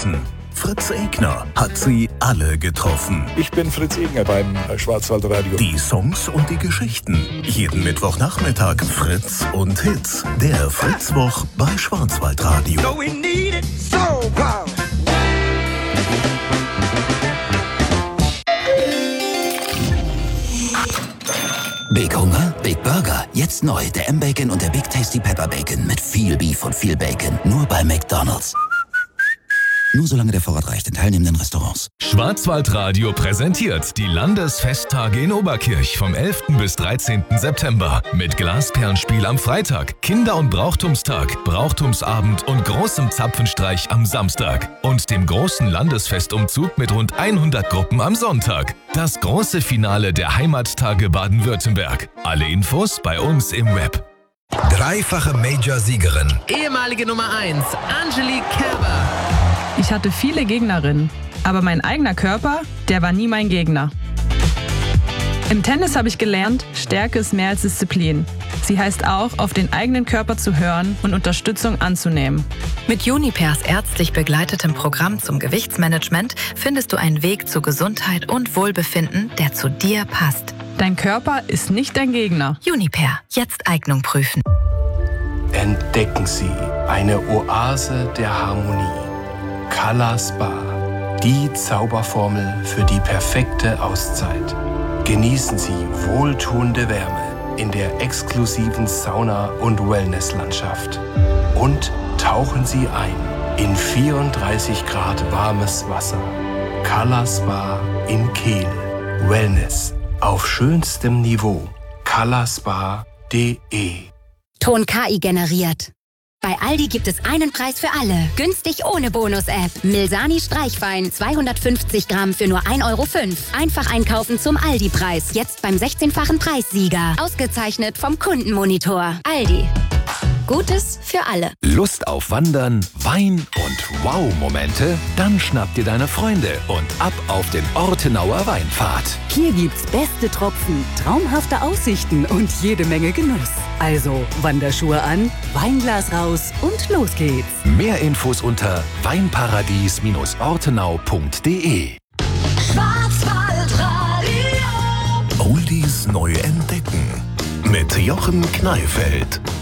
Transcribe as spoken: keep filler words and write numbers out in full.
wissen. Fritz Egner hat sie alle getroffen. Ich bin Fritz Egner beim Schwarzwaldradio. Die Songs und die Geschichten. Jeden Mittwochnachmittag Fritz und Hits. Der Fritzwoch bei Schwarzwaldradio. So we need it so power. Big Hunger? Big Burger. Jetzt neu. Der M-Bacon und der Big Tasty Pepper Bacon. Mit viel Beef und viel Bacon. Nur bei McDonald's. Nur solange der Vorrat reicht in teilnehmenden Restaurants. Schwarzwaldradio präsentiert die Landesfesttage in Oberkirch vom elften bis dreizehnten September. Mit Glasperlenspiel am Freitag, Kinder- und Brauchtumstag, Brauchtumsabend und großem Zapfenstreich am Samstag. Und dem großen Landesfestumzug mit rund hundert Gruppen am Sonntag. Das große Finale der Heimattage Baden-Württemberg. Alle Infos bei uns im Web. Dreifache Major-Siegerin. Ehemalige Nummer eins, Angelique Kerber. Ich hatte viele Gegnerinnen, aber mein eigener Körper, der war nie mein Gegner. Im Tennis habe ich gelernt, Stärke ist mehr als Disziplin. Sie heißt auch, auf den eigenen Körper zu hören und Unterstützung anzunehmen. Mit Junipers ärztlich begleitetem Programm zum Gewichtsmanagement findest du einen Weg zu Gesundheit und Wohlbefinden, der zu dir passt. Dein Körper ist nicht dein Gegner. Juniper, jetzt Eignung prüfen. Entdecken Sie eine Oase der Harmonie. Color Spa, die Zauberformel für die perfekte Auszeit. Genießen Sie wohltuende Wärme in der exklusiven Sauna- und Wellnesslandschaft. Und tauchen Sie ein in vierunddreißig Grad warmes Wasser. Color Spa in Kehl. Wellness auf schönstem Niveau. colorspa punkt de Ton K I generiert. Bei Aldi gibt es einen Preis für alle. Günstig ohne Bonus-App. Milsani Streichwein zweihundertfünfzig Gramm für nur ein Euro fünf. Einfach einkaufen zum Aldi-Preis. Jetzt beim sechzehnfachen Preissieger. Ausgezeichnet vom Kundenmonitor. Aldi. Gutes für alle. Lust auf Wandern, Wein und Wow-Momente? Dann schnapp dir deine Freunde und ab auf den Ortenauer Weinpfad. Hier gibt's beste Tropfen, traumhafte Aussichten und jede Menge Genuss. Also Wanderschuhe an, Weinglas raus und los geht's. Mehr Infos unter weinparadies ortenau punkt de. Oldies neu entdecken. Mit Jochen Kneifeld.